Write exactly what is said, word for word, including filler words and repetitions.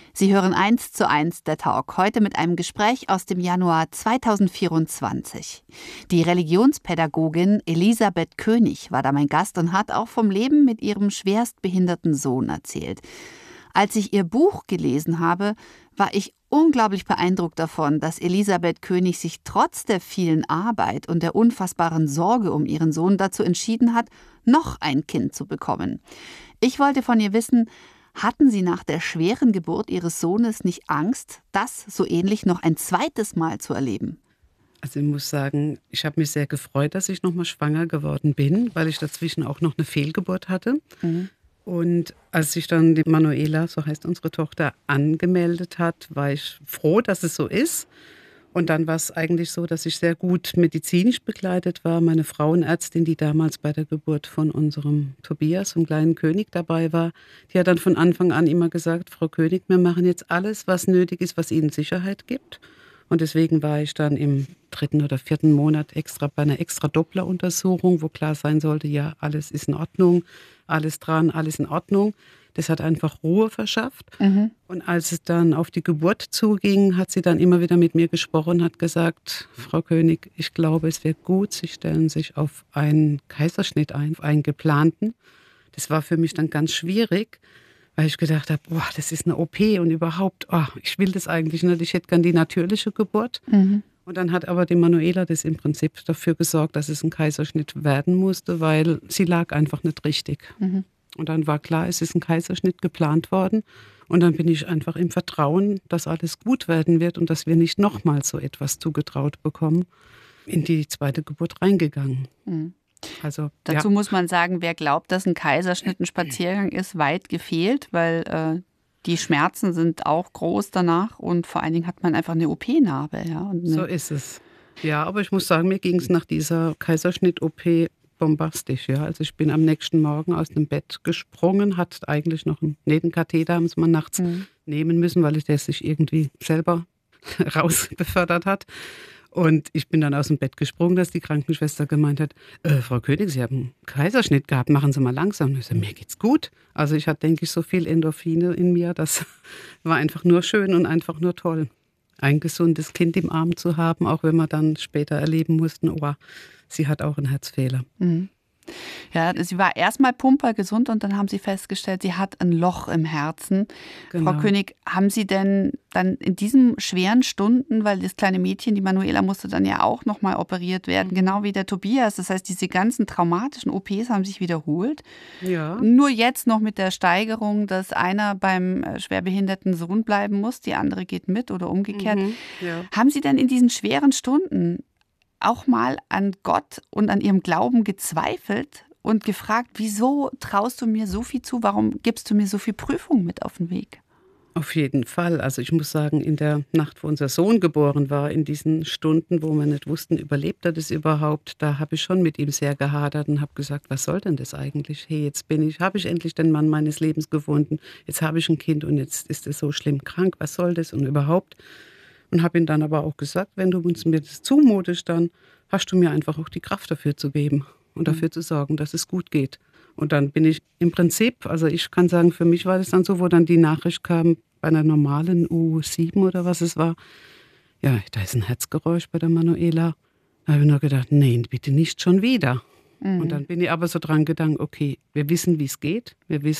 Sie hören eins zu eins der Talk, heute mit einem Gespräch aus dem Januar zweitausendvierundzwanzig. Die Religionspädagogin Elisabeth König war da mein Gast und hat auch vom Leben mit ihrem schwerstbehinderten Sohn erzählt. Als ich ihr Buch gelesen habe, war ich unglaublich beeindruckt davon, dass Elisabeth König sich trotz der vielen Arbeit und der unfassbaren Sorge um ihren Sohn dazu entschieden hat, noch ein Kind zu bekommen. Ich wollte von ihr wissen, hatten Sie nach der schweren Geburt Ihres Sohnes nicht Angst, das so ähnlich noch ein zweites Mal zu erleben? Also ich muss sagen, ich habe mich sehr gefreut, dass ich nochmal schwanger geworden bin, weil ich dazwischen auch noch eine Fehlgeburt hatte. Mhm. Und als sich dann die Manuela, so heißt unsere Tochter, angemeldet hat, war ich froh, dass es so ist. Und dann war es eigentlich so, dass ich sehr gut medizinisch begleitet war. Meine Frauenärztin, die damals bei der Geburt von unserem Tobias, vom kleinen König, dabei war, die hat dann von Anfang an immer gesagt, Frau König, wir machen jetzt alles, was nötig ist, was Ihnen Sicherheit gibt. Und deswegen war ich dann im dritten oder vierten Monat extra bei einer extra Doppleruntersuchung, wo klar sein sollte, ja, alles ist in Ordnung, alles dran, alles in Ordnung. Das hat einfach Ruhe verschafft. Mhm. Und als es dann auf die Geburt zuging, hat sie dann immer wieder mit mir gesprochen und hat gesagt, Frau König, ich glaube, es wäre gut, Sie stellen sich auf einen Kaiserschnitt ein, auf einen geplanten. Das war für mich dann ganz schwierig, weil ich gedacht habe, boah, das ist eine O P und überhaupt, oh, ich will das eigentlich nicht, ich hätte gern die natürliche Geburt. Mhm. Und dann hat aber die Manuela das im Prinzip dafür gesorgt, dass es ein Kaiserschnitt werden musste, weil sie lag einfach nicht richtig. Mhm. Und dann war klar, es ist ein Kaiserschnitt geplant worden. Und dann bin ich einfach im Vertrauen, dass alles gut werden wird und dass wir nicht nochmal so etwas zugetraut bekommen, in die zweite Geburt reingegangen. Mhm. Also, Dazu ja. muss man sagen, wer glaubt, dass ein Kaiserschnitt ein Spaziergang ist, weit gefehlt, weil äh, die Schmerzen sind auch groß danach und vor allen Dingen hat man einfach eine O P-Narbe. Ja, und eine So ist es. Ja, aber ich muss sagen, mir ging es nach dieser Kaiserschnitt-O P bombastisch. Ja. Also ich bin am nächsten Morgen aus dem Bett gesprungen, hatte eigentlich noch einen Nebenkatheter, haben sie mal nachts mhm. nehmen müssen, weil ich der sich irgendwie selber rausbefördert hat. Und ich bin dann aus dem Bett gesprungen, dass die Krankenschwester gemeint hat, äh, Frau König, Sie haben einen Kaiserschnitt gehabt, machen Sie mal langsam. Und ich so, mir geht's gut. Also ich hatte, denke ich, so viel Endorphine in mir, das war einfach nur schön und einfach nur toll. Ein gesundes Kind im Arm zu haben, auch wenn wir dann später erleben mussten, oh, sie hat auch einen Herzfehler. Mhm. Ja, sie war erstmal pumpergesund und dann haben sie festgestellt, sie hat ein Loch im Herzen. Genau. Frau König, haben Sie denn dann in diesen schweren Stunden, weil das kleine Mädchen, die Manuela, musste dann ja auch nochmal operiert werden, genau wie der Tobias. Das heißt, diese ganzen traumatischen O Ps haben sich wiederholt. Ja. Nur jetzt noch mit der Steigerung, dass einer beim schwerbehinderten Sohn bleiben muss, die andere geht mit oder umgekehrt. Mhm. Ja. Haben Sie denn in diesen schweren Stunden auch mal an Gott und an ihrem Glauben gezweifelt und gefragt, wieso traust du mir so viel zu, warum gibst du mir so viel Prüfung mit auf den Weg? Auf jeden Fall. Also ich muss sagen, in der Nacht, wo unser Sohn geboren war, in diesen Stunden, wo wir nicht wussten, überlebt er das überhaupt, da habe ich schon mit ihm sehr gehadert und habe gesagt, was soll denn das eigentlich? Hey, jetzt bin ich, habe ich endlich den Mann meines Lebens gefunden, jetzt habe ich ein Kind und jetzt ist es so schlimm krank, was soll das und überhaupt? Und habe ihm dann aber auch gesagt, wenn du uns mir das zumutest, dann hast du mir einfach auch die Kraft dafür zu geben und dafür mhm. zu sorgen, dass es gut geht. Und dann bin ich im Prinzip, also ich kann sagen, für mich war das dann so, wo dann die Nachricht kam, bei einer normalen U sieben oder was es war, ja, da ist ein Herzgeräusch bei der Manuela. Da habe ich nur gedacht, nein, bitte nicht schon wieder. Mhm. Und dann bin ich aber so dran gedacht, okay, wir wissen, wie es geht, wir wissen,